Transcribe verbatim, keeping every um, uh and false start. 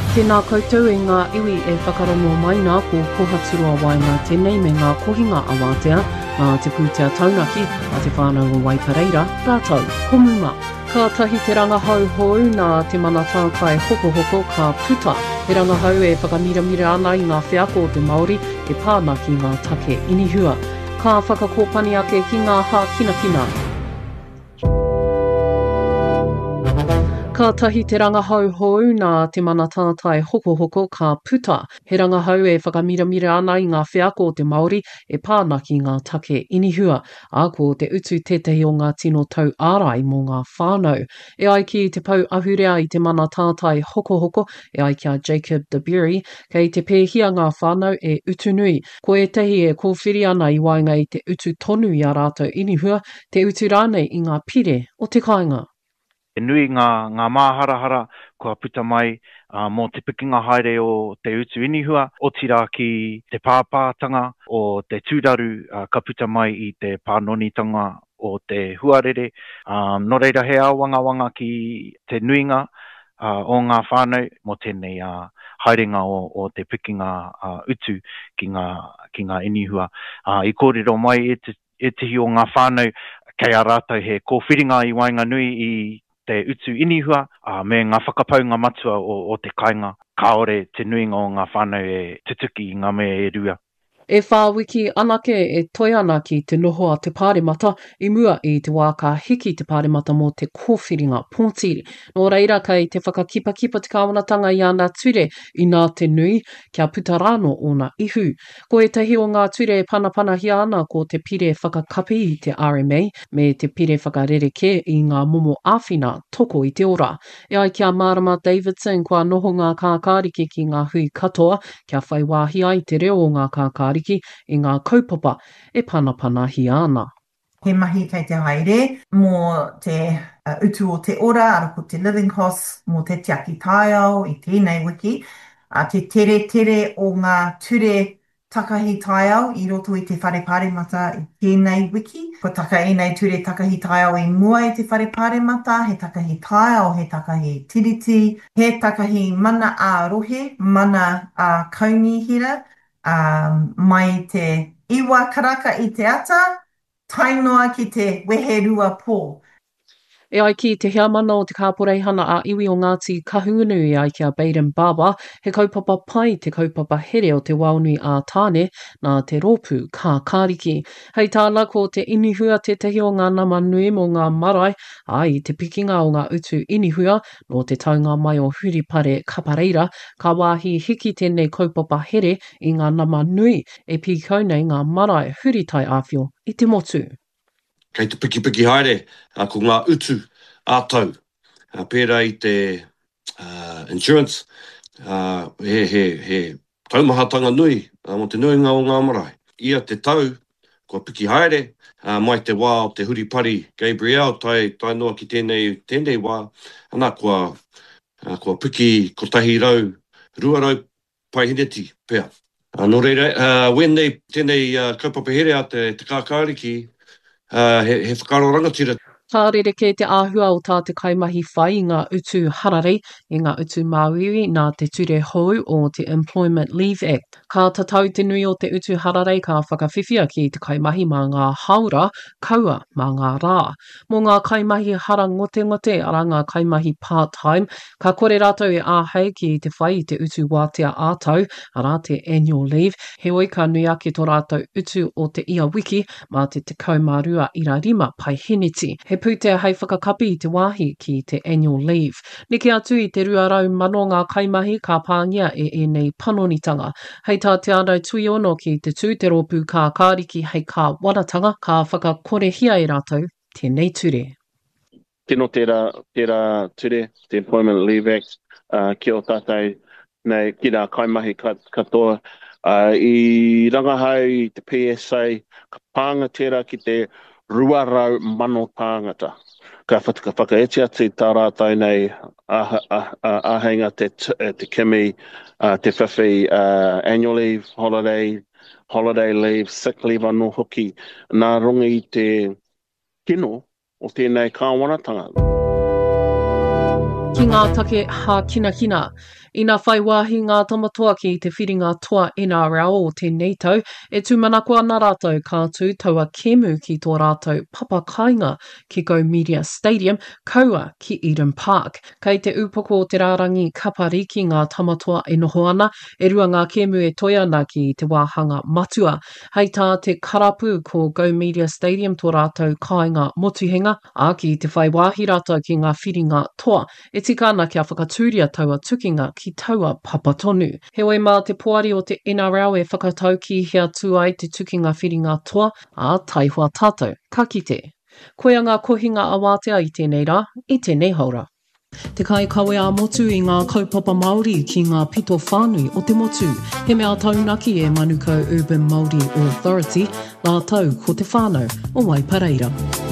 Tēnā koutou e ngā iwi e whakarongo mai nā ko kohaturua wai ngā tēnei me ngā kohinga awatea, ngā te pūtea taunaki a te whānau o Waipareira, rātou, komuma. Ka tahi te rangahau hou nā te mana tātai hoko hoko ka puta. He rangahau e whakamiramira ana i ngā whiako o te Māori e pāna ki ngā take inihua. Ka whakakōpani ake ki ngā hā kina kina. Ka tahi te rangahau hou nā te mana tātai hoko hoko ka puta. He rangahau e whakamiramira ana i ngā whiako o te Māori e pāna ki ngā take inihua. A ko te utu tētahi o ngā tino tau ārai mō ngā whānau. E ai ki te pau ahurea i te mana tātai hoko hoko, e ai kia Jacob de Bury, kei te pēhia ngā whānau e utu nui. Ko e tehi e kōwhiri ana i wainga i te utu tonu i a rātou inihua, te utu rānei i ngā pire o te kāinga. E nui ngā, ngā māharahara kua puta mai uh, mō te pikinga haere o te utu inihua, o tira ki te pāpātanga o te tūraru uh, ka puta mai i te pānonitanga o te huarere. Um, no reira he awanga wanga ki te nuinga uh, o ngā whānau mō tēnei uh, haerenga o, o te pikinga uh, utu ki ngā, ki ngā inihua. Uh, I kōrero mai e te, e te hi o ngā whānau kei a rātou he kōwhiringa i wainga nui i te utu inihua, uh, me ngā whakapaunga matua o, o te kāinga. Kāore te nuinga o ngā whānau e tutuki i ngā mea e rua. E whāwiki anake e toi ana ki te noho a te pāremata, i mua i te wā ka hiki te pāremata mō te kōwhiringa pōtiri. Nō reira kei te whakakipakipa te kāwanatanga i ana ture i nā te nui, kia puta rāno o nā ihu. Ko e tahi o ngā ture e panapana hi ana ko te pire whakakapi i te R M A, me te pire whakarereke i ngā momo āwhina toko i te ora. E ai kia Marama Davidson kua noho ngā kākāriki ki ngā hui katoa, kia whai wāhi ai te reo o ngā kākāriki i ngā kaupapa e panapana hi ana. He mahi kei te haere mō te uh, utu o te ora, arako te living costs mō te tiaki taiao i tēnei wiki. Uh, te tere tere o ngā ture takahi taiao i roto i te whare pāremata i tēnei wiki. Ko taka e nei ture takahi taiao i mua i te whare pāremata, he takahi taiao, he takahi tiriti, he takahi mana a rohe, mana a kaunihira, um, mai te iwa karaka i te ata, tainoa ki te wehe rua pō. E ai ki te hea mana o te kāporeihana a iwi o Ngāti Kahungunu i ai kia Baden Baba, he kaupapa pai te kaupapa here o te waunui a tāne nā te rōpū kā kāriki. Hei tāna ko te inihua te tehi o ngā nama nui mo ngā marae, ai te pikinga o ngā utu inihua no te taunga mai o Huripare Kapareira, ka wāhi hiki tēnei kaupapa here i ngā nama nui e pīkau nei ngā marae huritai āwhio i te motu. Kei te piki piki haere, uh, ko ngā utu ātau. Uh, pērā i te uh, insurance, uh, he, he, he taumahatanga nui, uh, mo te nuinga o ngā marae. Ia te tau, ko piki haere, uh, mai te wā o te Huripari Gabriel, tai, tai noa ki tēnei, tēnei wā, ana kua, uh, kua piki kotahi rau, rua rau pai hineti, pēr. Uh, no reira, uh, wēnei tēnei uh, kaupapa here a te, te kākāriki, Uh, he, he whakaro rangatira. Tā rereke te āhua o tā te kaimahi whai i ngā utu harare, i ngā utu māwiwi nā te ture hou o te Employment Leave Act. Ka tatau te nui o te utu harare ka whakawhiwhia ki te kaimahi mā ngā haura, kaua mā ngā rā. Mō ngā kaimahi hara ngote ngote ara ngā kaimahi part-time, ka kore rātou e āhei ki te whai i te utu wātea ātau, ara te annual leave, he oi ka nui ake tō rātou utu o te ia wiki, mā te te kaumārua ira rima pai hiniti. He pūtea hei whakakapi i te wāhi ki te annual leave. Niki atu i te ruarau mano ngā kaimahi ka pāngia e e nei panonitanga. Hei tā te anau tui ono ki te tū te rōpū kā kāriki hei kā waratanga ka whakakorehia e rātou tēnei ture. Tino tērā, tērā ture, te Employment Leave Act, uh, ki o tātai nei ki rā kaimahi katoa. Uh, I rangahau i te P S A, ka pānga tērā ki te ruarau mano tāngata. Ka whaka whakaeti atu tā rātai nei āhenga te, te kimi, uh, te whiwhi, uh, annual leave, holiday, holiday leave, sick leave anō hoki, nā rongi te kino o tēnei kāwanatanga. ki ngā take hā kina kina. Ina whai wāhi ngā tamatoa ki te whiringa toa N R L o tēnei tau, e tūmanakua nā rātou kātū taua kēmu ki tō rātou papa kāinga ki Go Media Stadium, kaua ki Eden Park. Kei te upoko o te rārangi kapari ki ngā tamatoa e noho ana, e rua ngā kēmu e toi ana ki te wāhanga matua. Hei tā te karapu ko Go Media Stadium tō rātou kāinga motuhenga, a ki te whai wāhi rātou ki ngā whiringa toa, e tika ana kia whakatūria taua tukinga ki taua papatonu. Heoi mā te poari o te N R L e whakatau ki hea tū ai te tukinga whiringa toa a taihua tātou. Ka kite. Koea ngā kohinga a wātea i tēnei rā, i tēnei haura. Te kai kawe a motu i ngā kaupapa Māori ki ngā pito whānui o te motu. He mea taunaki e Manukau Urban Māori Authority, lā tau ko te whānau o Waipareira.